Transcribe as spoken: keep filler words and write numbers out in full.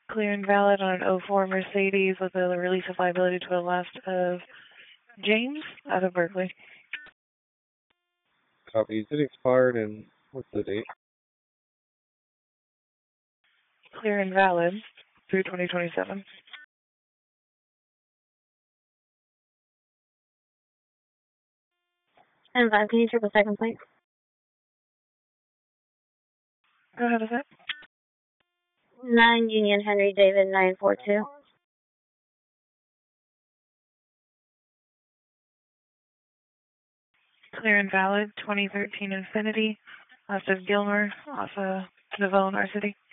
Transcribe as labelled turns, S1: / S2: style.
S1: Clear and valid on an oh four Mercedes with a release of liability to the last of James out of Berkeley.
S2: Copy. Is it expired and what's the date?
S1: Clear and valid through twenty twenty-seven.
S3: And five, can you triple second, please?
S1: Go ahead, is it?
S3: nine Union Henry David nine four two.
S1: Clear and valid twenty thirteen Infinity, last of Gilmer, off of Novella, our city.